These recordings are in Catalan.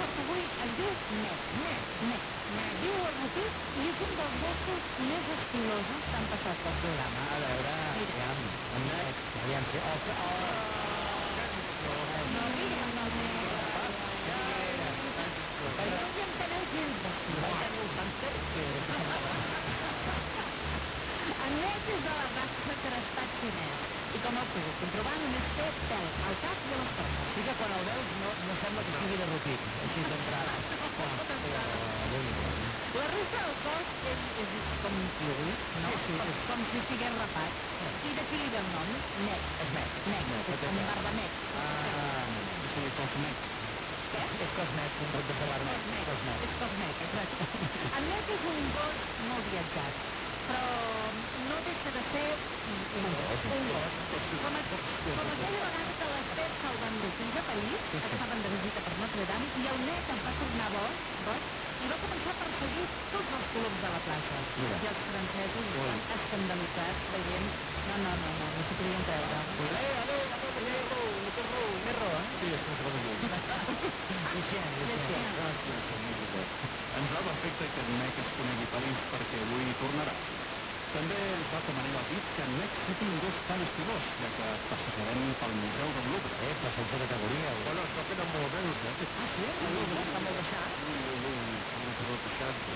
porta avui es diu Net. Net. Diu el motiu i és un dels gossos més estilosos que han passat pel programa. A veure, aviam, en Net, aviam si... No mireu, no mireu. No hi enteneu gens d'estilosa. teniu un hàmster que En Net és de la raça crestat xinès i com heu pogut comprovar només té pèl al cap i a les potes. sí que quan el veus no sembla que sigui de rupit, així d'entrada. La resta del cos és com un kiwi, no? Com si estigués rapat. I d'aquí li ve el nom, Net. És Net. Net, com barbanet. Sí, Cosmet. És Cosmet, un grup de salar-net. És Cosmet, exacte. En Net és un gos molt viatjat, però no deixa de ser un gos. Com aquella vegada que l'Ester se'l van dur fins a París, que estaven de visita per Notre Dame, i el Net es va tornar boig, i va començar a perseguir tots els coloms de la plaça. I els francesos estan escandalitzats veient... No s'ho podien creure. Merro, eh? Sí, és com se Ens va perfecte que en Nek ens conegui París perquè avui tornarà. També ens va com anell al dit que en Nek sigui un gos tan estilós, ja que passejarem pel Museu del Louvre. Passeig de categoria. Bueno, es va quedar molt bé, eh? Ah, sí? El Louvre està molt deixat? Molt pixat.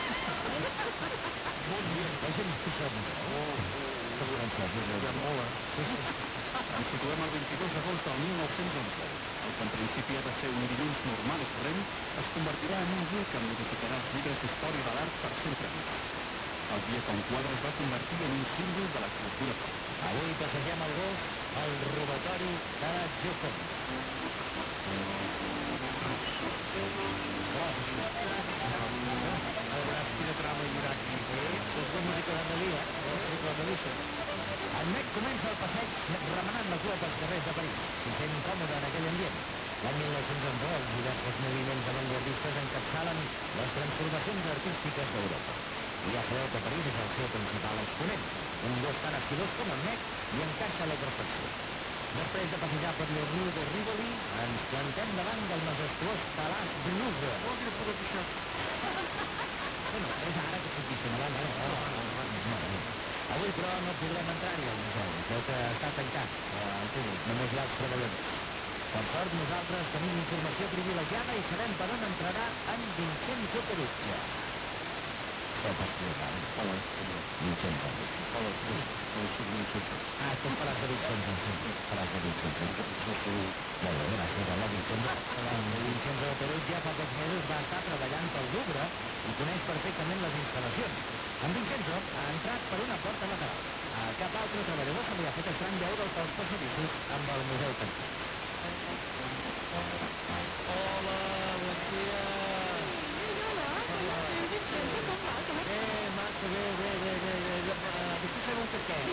Molt bé. La gent és pixat, no? Els francesos, Ja mola. Ens situem el 22 d'agost del 1911. El que en principi ha de ser un dilluns normal i corrent es convertirà en un dia que modificarà els llibres d'història de l'art per sempre més. El dia que un quadre es va convertir en un símbol de la cultura pop. Avui passegem el gos al robatori de la Gioconda. Quina trama hi haurà aquí? És la música d'Andalia, El Net comença el passeig remenant la cua pels carrers de París. S'hi sent còmode en aquell ambient. L'any 1911, els diversos moviments avantguardistes encapçalen les transformacions artístiques d'Europa. I ja sabeu que París és el seu principal exponent. Un gos tan estilós com el Net i encaixa a la perfecció. Després de passejar per la rue de Rivoli, ens plantem davant del majestuós Palace du Louvre. Bueno, és ara que s'hi Avui, però, no podrem entrar-hi al museu. Creu que està tancat al públic, només hi ha els treballadors. Per sort, nosaltres tenim informació privilegiada i sabem per on entrarà en Vincenzo Perugia. Stop escoltant. Hola. Vincenzo. Hola. Ah, tu faràs de Vincenzo, sí. Faràs de Vincenzo. Molt bé, gràcies. Hola, Vincenzo. Vincenzo Perugia fa pocs mesos va estar treballant pel Louvre i coneix perfectament les instal·lacions. En Vincenzo ha entrat per una porta lateral. A cap altre treballador se li ha fet estrany veure'l pels passadissos amb el museu tancat. Hola, bon dia. Marta, bé. Després sabem per què.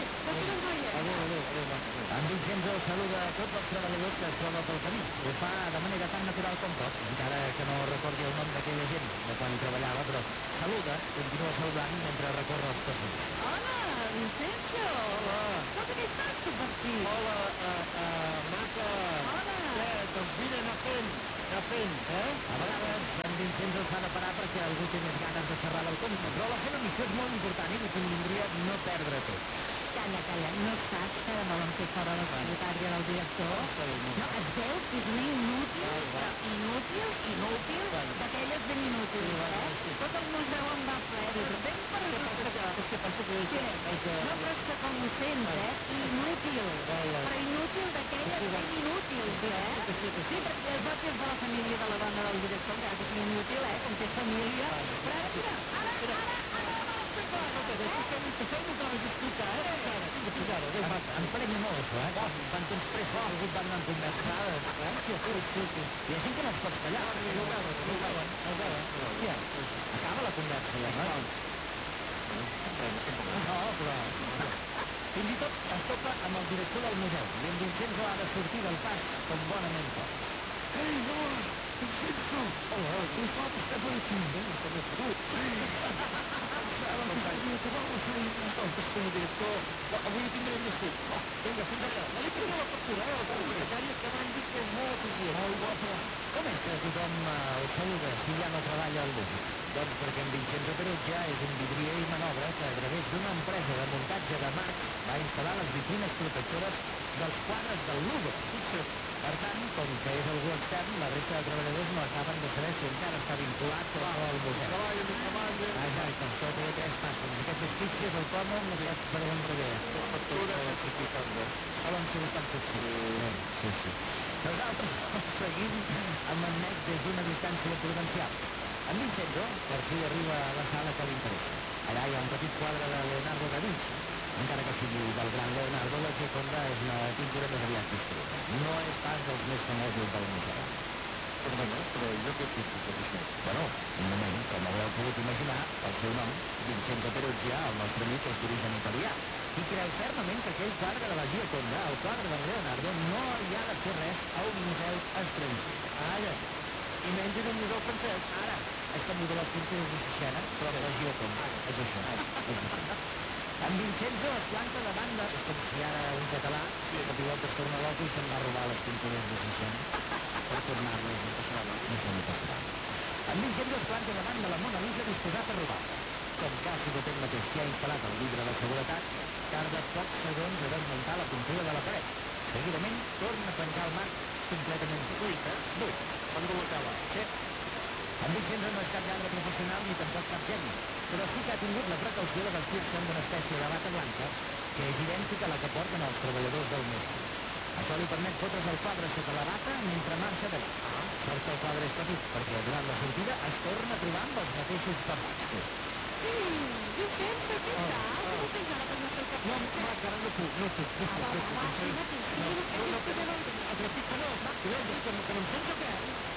En Vincenzo saluda a tots els treballadors que es troba pel camí. Ho fa de manera tan natural com pot, encara que no recordi el nom d'aquella gent de quan treballava, però saluda, continua saludant mentre recorre els passadissos. Hola, Vincenzo! Hola. Com que estàs tu per aquí? Hola, Marta. Hola. Doncs vine, anar fent, eh? A vegades en Vincenzo s'ha de parar perquè algú té més ganes de xerrar del compte, però la seva missió és molt important i li convindria no perdre temps. Calla, no saps que ara volen fer fora la secretària del director? No, es veu que és una inútil, però inútil, d'aquelles ben inútils, eh? Tot el museu en va ple, ben per És que penso que sí. No, però és que com ho sents, inútil, però inútil d'aquelles ben inútils, Sí, perquè és que és de la família de la dona del director, encara que sigui inútil, com té família. Però ara, mira, ara fer coses, Emprenya molt, això, Quan tens pressa, algú et va anar en conversa, I així que no els pots callar. Acaba la conversa, ja, no? No, però... Fins i tot es topa amb el director del museu i en Vincenzo ha de sortir del pas com bonament pot. Ei, hola, Vincenzo. Hola, tu estàs per aquí. Senyor director, avui tindrem més temps. Vinga, fins allà. No li prendrà la factura, la secretària, que m'han dit que és molt eficient. Molt guapa. Com és que tothom Perugia és un vidrier i manobre que, a través d'una empresa de muntatge de marcs, va instal·lar les vitrines protectores dels quadres del Louvre. Per tant, com que és algú extern, la resta de treballadors no acaben de saber si encara està vinculat o no al museu. Exacte, tot té 3 passos. Aquests asfixies autònom, aquest per on rebé. Solen ser bastant toxics. Sí. Nosaltres seguim amb en Net des d'una distància prudencial. En Vincenzo, per fi, arriba a la sala que li interessa. Allà hi ha un petit quadre de Leonardo da Vinci. Encara que sigui del gran Leonardo, la Gioconda és una pintura més aviat discreta. No és pas dels més famosos del museu. Perdona, però jo què puc fer això? Bueno, un moment, com haureu pogut imaginar, el seu nom, Vincenzo Perugia, el nostre amic, és d'origen italià. I creu fermament que aquell quadre de la Gioconda, el quadre de Leonardo, no hi ha de fer res a un museu estranger. Ara, i menys en un museu francès. Ara, és com el de les pintures de Sixena, però la Gioconda. És això. En Vincenzo es planta davant de... És com si ara un català, que pilot es torna loco i se'n va robar les pintures de Sixena per tornar-les. No passarà, no? Això no passarà. En Vincenzo es planta davant de la Mona Lisa disposat a robar. Com Càssido ell mateix que ha instal·lat el vidre de seguretat, tarda pocs segons a desmuntar la pintura de la paret. Seguidament, torna a penjar el marc completament buit. Quan l'acaba? Sí. En Vincenzo no és cap lladre professional ni tampoc cap geni, però sí que ha tingut la precaució de vestir-se amb una espècie de bata blanca que és idèntica a la que porten els treballadors del museu. Això li permet fotre's el quadre sota la bata mentre marxa d'allà. Sort que el quadre és petit, perquè durant la sortida es torna a trobar amb els mateixos papats. Vincenzo, què tal? Com ho tens ara per anar pel No, encara no puc. Va, siga-te'n, Et repic que no. Que no em sents o què?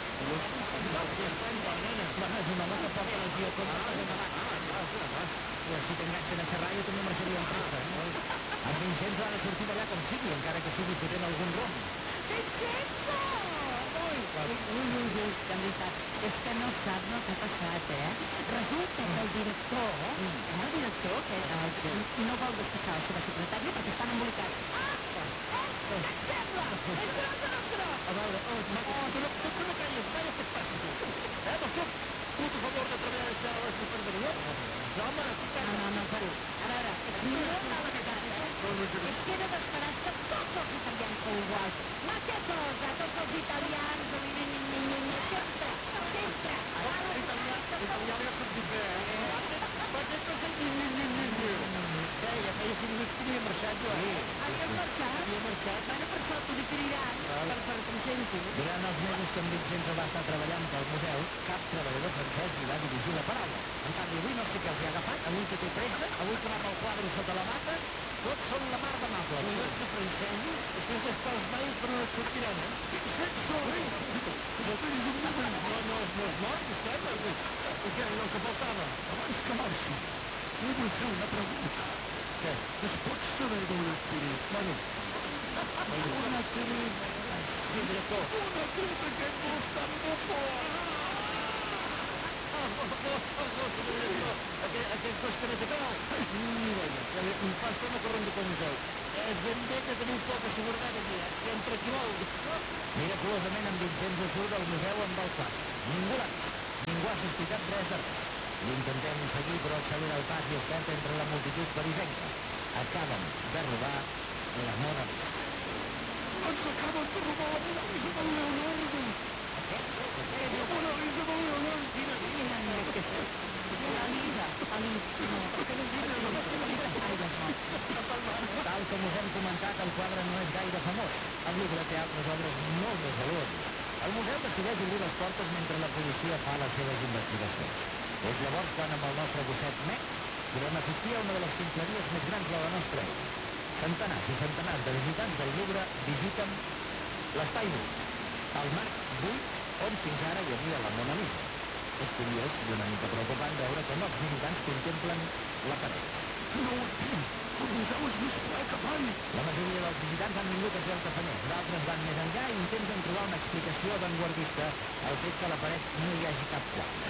Bueno, és un home que porta les Giocondes de davant. Si t'enganxen a xerrar, jo també marxaria amb pressa. En Vincenzo ha de sortir d'allà com sigui, encara que sigui fotent algun rom. Vincenzo! Ui, en veritat, és que no sap el que ha passat, Resulta que el director, que no vol destacar la seva secretària perquè estan embolicats. Què et sembla? És gros o no és gros? A veure, tu no calles mai, què et passa, tu? Doncs jo, puto favor de treballar a la secretaria? No, home, tu calles. No, Perú. A veure, no cal enganyar, És que era d'esperar que tots els italians sou iguals. Ma que cosa, tots els italians, sempre. Italià li ha sentit bé, Perquè que sentit Ja feia 5 minuts que havia marxat, jo. Havies marxat? Havia marxat. Bueno, per això t'ho diran, per que em sento. Durant els mesos que en Vincenzo va estar treballant pel museu, cap treballador francès li va dirigir la paraula. En canvi, avui no sé què els hi ha agafat, avui que té pressa, avui que va pel quadre sota la bata, tots són la mar d'amables. Milers de francesos, després d'estàs mai per on et sortiran, Vincenzo! No és mort, vostè? Què, el que faltava? Abans que marxi, li vull fer una pregunta. Què? Es pot saber d'on has tirat? Bueno, una actriz... Sí, director. Una actriz d'aquest gos tan bufó! Aquest gos que no té peu? Ni veia. Fa estona que ronda pel museu. És ben bé que teniu poca seguretat aquí, que entra qui vol. Miraculosament, en Vincenzo surt del museu amb el quadre. Ningú l'ha vist. Ningú ha sospitat res de res. L'intentem seguir, però accelera el pas i es perd entre la multitud parisenca. Acaben de robar la Mona Lisa. Ens acaben de robar la Mona Lisa del Leonardo! La Mona Lisa del Leonardo! La Lisa. Tal com us hem comentat, el quadre no és gaire famós. El Louvre té altres obres molt més valuoses. El museu decideix obrir les portes mentre la policia fa les seves investigacions. És llavors quan, amb el nostre gosset Mac, podem assistir a una de les ximpleries més grans de la nostra època. Centenars i centenars de visitants del Louvre visiten l'espai buit, el marc buit on fins ara hi havia la Mona Lisa. És curiós i una mica preocupant veure com els visitants contemplen la paret. No ho entenc! El museu és més ple que mai! La majoria dels visitants han vingut a fer el tafaner. D'altres van més enllà i intenten trobar una explicació avantguardista al fet que a la paret no hi hagi cap quadre.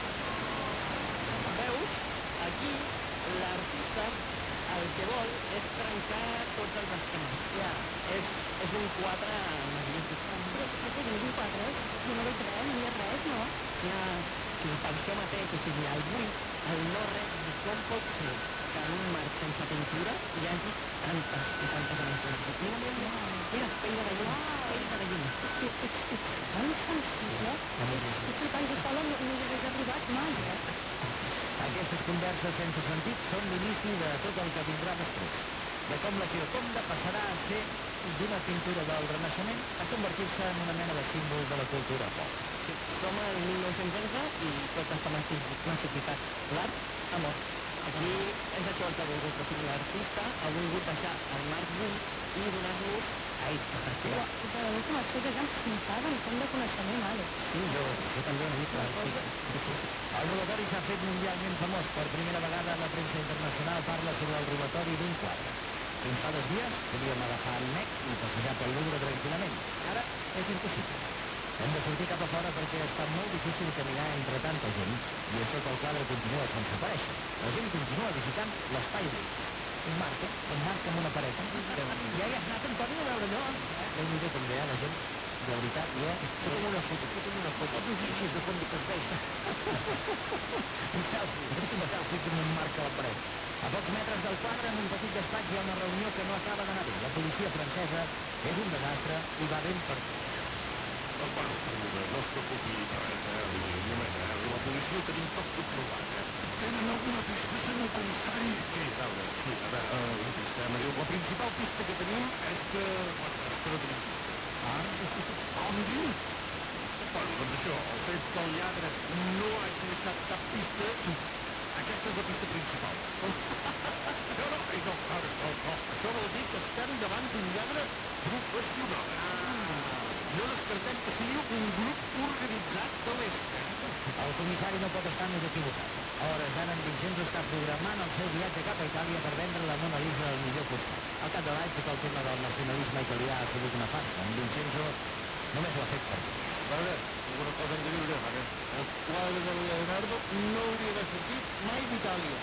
Veus? Aquí l'artista el que vol és trencar tots els esquemes. Ja. És un quadre magnífic. Però què dius, un quadre? Jo no veig res, no hi ha res, no? Si per això mateix, o sigui, el buit el no-res de com pot ser que en un marc sense pintura hi hagi tantes i tantes dimensions. Mira, pell de gallina, pell de gallina. És que ets tan sensible, és flipant, jo sola no hi hagués arribat mai, Aquestes converses sense sentit són l'inici de tot el que vindrà després. De com la Gioconda passarà a ser d'una pintura del Renaixement a convertir-se en una mena de símbol de la cultura pop. Sí, som al 1911 i tot està massificat. L'art ha mort. Aquí és això el que ha volgut, o sigui, l'artista ha volgut deixar el marc buit i donar-nos aire. però de debò que les coses ja em flipaven com de coneixement, Àlex. Sí, jo també he dit El robatori s'ha fet mundialment famós. Per primera vegada la premsa internacional parla sobre el robatori d'un quadre. Fins fa 2 dies podíem agafar el Nec i passejar pel Louvre tranquil·lament. Ara és impossible. Hem de sortir cap a fora perquè està molt difícil caminar entre tanta gent i això que el quadre continua sense aparèixer. La gent continua visitant l'espai buit. Un marc amb una paret. Ja hi has anat, Antoni, a veure allò? Déu-n'hi-do també, la gent. De veritat, jo... Fota'm una foto. Així és de fons que es vegi. Un selfie amb un marc a la paret. A pocs metres del quadre, en un petit despatx, hi ha una reunió que no acaba d'anar bé. La policia francesa és un desastre i va ben per tot. Bueno, no es preocupi per res, la policia ho tenim tot comprovat, Tenen alguna pista, senyor comissari? Sí, a veure, una pista, la principal pista que tenim és que no tenim pista. Com diu? Bueno, doncs això, el fet que el lladre no hagi deixat cap pista, aquesta és la pista principal. No, això vol dir que estem davant d'un lladre professional. No descartem que sigui un grup organitzat de l'est. El comissari no pot estar més equivocat. A hores d'ara, en Vincenzo està programant el seu viatge cap a Itàlia per vendre la Mona Lisa al millor costat. Al cap de l'any, tot el tema del nacionalisme italià ha sigut una farsa. En Vincenzo només ho ha fet per diners. A veure, alguna cosa hem de dir, el quadre de Leonardo no hauria de sortit mai d'Itàlia.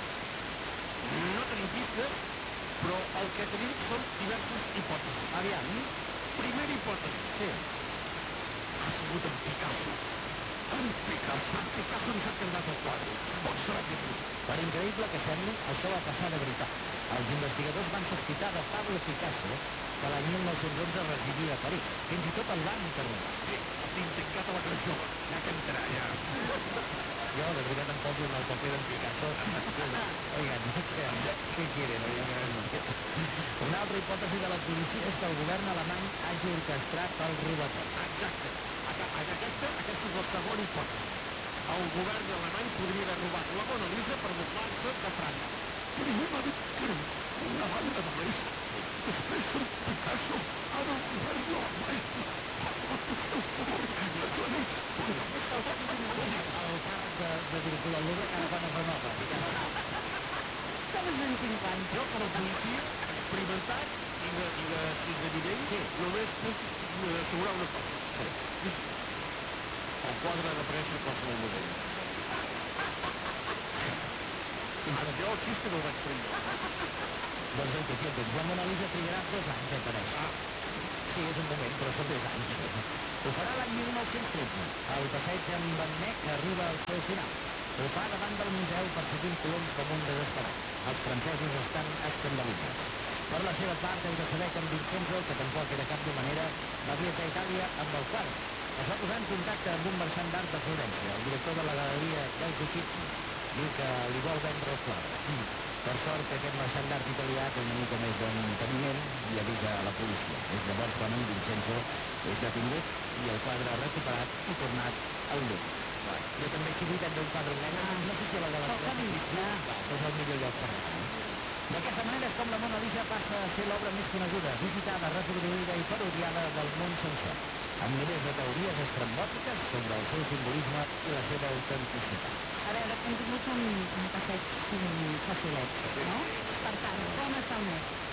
No tenim pistes, però el que tenim són diverses hipòtesis. Aviam, Primera hipòtesi. sí. Ha sigut en Picasso. En Picasso ens ha quedat el quadre. Pot ser que sí. Per increïble que sembli, això va passar de veritat. Els investigadors van sospitar de Pablo Picasso, que l'any 1911 residia a París. Fins i tot el van interrogar. Sí, tinc tancat a la crejola. Ja que entrarà, ja. Jo, de veritat, em poso en el paper d'en Picasso. Oigan, què quieren? Una altra hipòtesi de la policia és que el govern alemany hagi orquestrat el robatori. Exacte. Aquesta és la segona hipòtesi. El govern alemany podria haver robat la Mona Lisa per burlar-se de França. Primer va dir que era una banda de l'est. Després són Picasso. Ara el govern alemany. El càrrec de director del Louvre cada quan es renova. Com els anys 50. Jo, com a policia, experimentat i de nivell, Sí. només puc assegurar una cosa. Sí. El quadre ha d'aparèixer a qualsevol moment. Ara, jo el xiste no el vaig fer jo. Doncs el que tens, la Mona Lisa trigarà 2 anys a aparèixer. Sí, és un moment, però són 2 anys. Ho farà l'any 1913. El passeig amb en Nec arriba al seu final. Ho fa davant del museu perseguint coloms com un desesperat. Els francesos estan escandalitzats. Per la seva part, heu de saber que en Vincenzo, que tampoc era cap d'humanera, va viatjar a Itàlia amb el quadre. Es va posar en contacte amb un marxant d'art de Florència, el director de la galeria dels Uffizi. Diu que li vol vendre el quadre. Per sort, aquest marxant d'art italià té una mica més d'enteniment i avisa a la policia. És llavors quan en Vincenzo és detingut i el quadre recuperat i tornat al Louvre. Jo també, si vull vendre un quadre negre, no sé si a la galeria és el millor lloc per anar. D'aquesta manera és com la Mona Lisa passa a ser l'obra més coneguda, visitada, reproduïda i parodiada del món sencer, amb milers de teories estrambòtiques sobre el seu simbolisme i la seva autenticitat. A veure, hem tingut un passeig facilet, no? Per tant, com està el Nec?